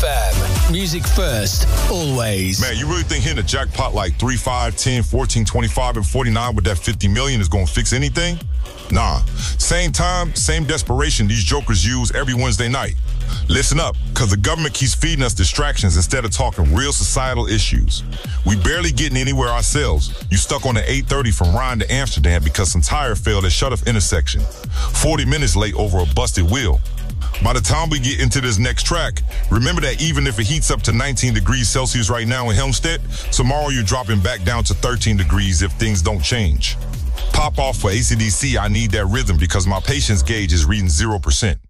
FM. Music first, always. Man, you really think hitting a jackpot like 3, 5, 10, 14, 25, and 49 with that 50 million is going to fix anything? Nah. Same time, same desperation these jokers use every Wednesday night. Listen up, because the government keeps feeding us distractions instead of talking real societal issues. We barely getting anywhere ourselves. You stuck on the 8:30 from Ryan to Amsterdam because some tire failed at Shut-off intersection. 40 minutes late over a busted wheel. By the time we get into this next track, remember that even if it heats up to 19 degrees Celsius right now in Helmstedt, tomorrow you're dropping back down to 13 degrees if things don't change. Pop off for AC/DC, I Need That Rhythm because my patience gauge is reading 0%.